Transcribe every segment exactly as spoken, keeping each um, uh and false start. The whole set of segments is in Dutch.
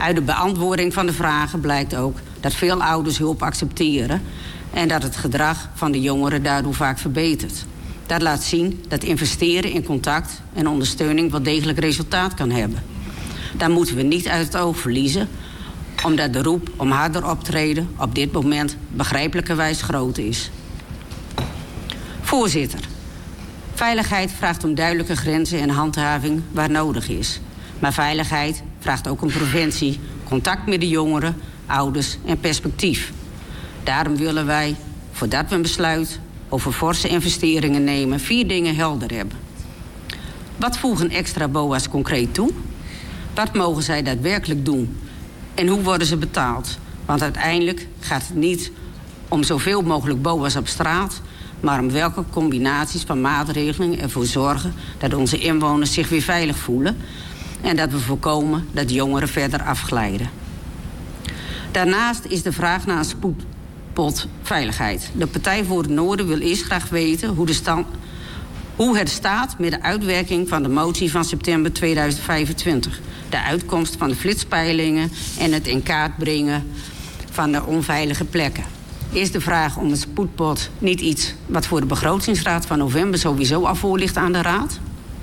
Uit de beantwoording van de vragen blijkt ook dat veel ouders hulp accepteren en dat het gedrag van de jongeren daardoor vaak verbetert. Dat laat zien dat investeren in contact en ondersteuning wel degelijk resultaat kan hebben. Daar moeten we niet uit het oog verliezen, omdat de roep om harder optreden op dit moment begrijpelijkerwijs groot is. Voorzitter, veiligheid vraagt om duidelijke grenzen en handhaving waar nodig is. Maar veiligheid vraagt ook om preventie, contact met de jongeren, ouders en perspectief. Daarom willen wij, voordat we een besluit over forse investeringen nemen, vier dingen helder hebben. Wat voegen extra B O A's concreet toe? Wat mogen zij daadwerkelijk doen? En hoe worden ze betaald? Want uiteindelijk gaat het niet om zoveel mogelijk B O A's op straat, maar om welke combinaties van maatregelen ervoor zorgen dat onze inwoners zich weer veilig voelen en dat we voorkomen dat jongeren verder afglijden. Daarnaast is de vraag naar een spoedpot veiligheid. De Partij voor het Noorden wil eerst graag weten hoe, de stand, hoe het staat met de uitwerking van de motie van september tweeduizend vijfentwintig. De uitkomst van de flitspeilingen en het in kaart brengen van de onveilige plekken. Is de vraag om een spoedpot niet iets wat voor de begrotingsraad van november sowieso al voor ligt aan de raad?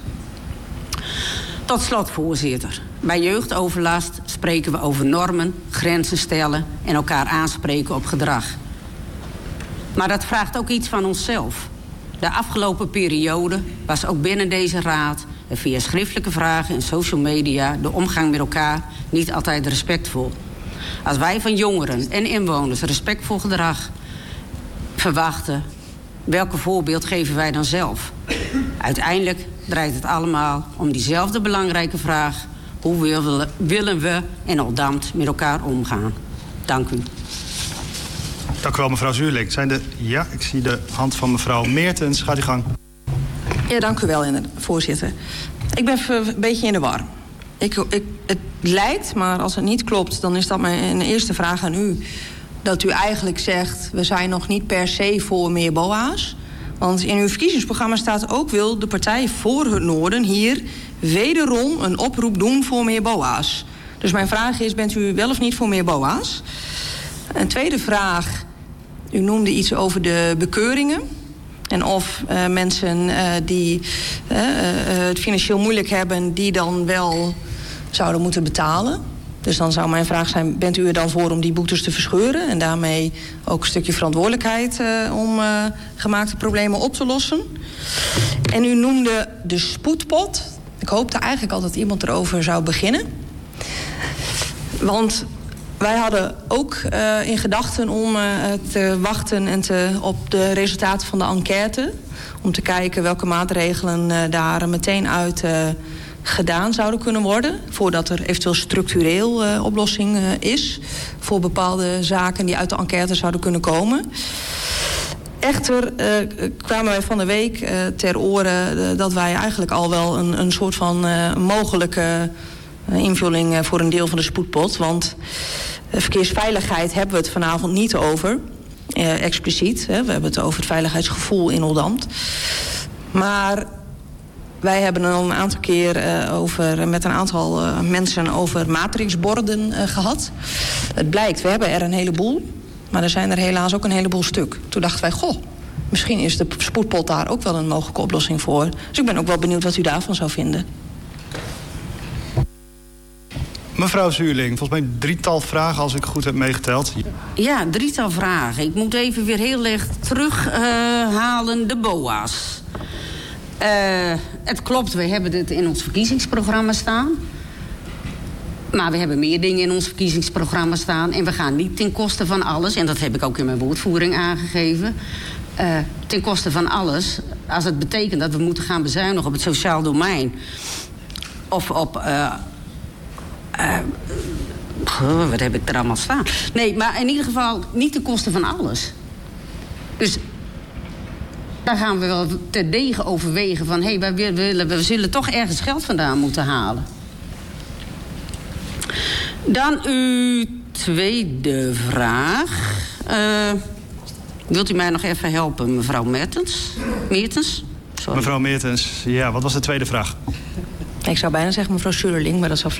Tot slot, voorzitter. Bij jeugdoverlast spreken we over normen, grenzen stellen en elkaar aanspreken op gedrag. Maar dat vraagt ook iets van onszelf. De afgelopen periode was ook binnen deze raad en via schriftelijke vragen en social media de omgang met elkaar niet altijd respectvol. Als wij van jongeren en inwoners respectvol gedrag verwachten, welke voorbeeld geven wij dan zelf? Uiteindelijk draait het allemaal om diezelfde belangrijke vraag: hoe willen, willen we in Oldambt met elkaar omgaan? Dank u. Dank u wel, mevrouw Zuurling. Zijn de... Ja, ik zie de hand van mevrouw Meertens. Gaat u gang. Ja, dank u wel, voorzitter. Ik ben een beetje in de war. Ik, ik, het lijkt, maar als het niet klopt, dan is dat mijn eerste vraag aan u, dat u eigenlijk zegt, we zijn nog niet per se voor meer B O A's. Want in uw verkiezingsprogramma staat ook, wil de Partij voor het Noorden hier wederom een oproep doen voor meer B O A's. Dus mijn vraag is, bent u wel of niet voor meer B O A's? Een tweede vraag, u noemde iets over de bekeuringen. En of uh, mensen uh, die uh, uh, het financieel moeilijk hebben, die dan wel zouden moeten betalen. Dus dan zou mijn vraag zijn, bent u er dan voor om die boetes te verscheuren en daarmee ook een stukje verantwoordelijkheid uh, om uh, gemaakte problemen op te lossen? En u noemde de spoedpot. Ik hoopte eigenlijk al dat iemand erover zou beginnen. Want wij hadden ook uh, in gedachten om uh, te wachten en te, op de resultaten van de enquête. Om te kijken welke maatregelen uh, daar meteen uit uh, gedaan zouden kunnen worden. Voordat er eventueel structureel uh, oplossing uh, is. Voor bepaalde zaken die uit de enquête zouden kunnen komen. Echter uh, kwamen wij van de week uh, ter oren uh, dat wij eigenlijk al wel een, een soort van uh, mogelijke uh, invulling uh, voor een deel van de spoedpot. Want uh, verkeersveiligheid hebben we het vanavond niet over. Uh, expliciet. Hè. We hebben het over het veiligheidsgevoel in Oldambt. Maar wij hebben al een aantal keer uh, over, met een aantal uh, mensen over matrixborden uh, gehad. Het blijkt, we hebben er een heleboel. Maar er zijn er helaas ook een heleboel stuk. Toen dachten wij, goh, misschien is de spoedpot daar ook wel een mogelijke oplossing voor. Dus ik ben ook wel benieuwd wat u daarvan zou vinden. Mevrouw Zuurling, volgens mij drietal vragen als ik goed heb meegeteld. Ja, drietal vragen. Ik moet even weer heel erg terughalen uh, de B O A's. Uh, het klopt, we hebben dit in ons verkiezingsprogramma staan. Maar we hebben meer dingen in ons verkiezingsprogramma staan. En we gaan niet ten koste van alles. En dat heb ik ook in mijn woordvoering aangegeven. Uh, ten koste van alles. Als het betekent dat we moeten gaan bezuinigen op het sociaal domein. Of op Uh, uh, oh, wat heb ik er allemaal staan? Nee, maar in ieder geval niet ten koste van alles. Dus daar gaan we wel terdege overwegen van, hé, hey, we, willen, we zullen toch ergens geld vandaan moeten halen. Dan uw tweede vraag. Uh, wilt u mij nog even helpen, mevrouw Mertens? Meertens? Sorry. Mevrouw Meertens, ja, wat was de tweede vraag? Ik zou bijna zeggen mevrouw Zuurling, maar dat zou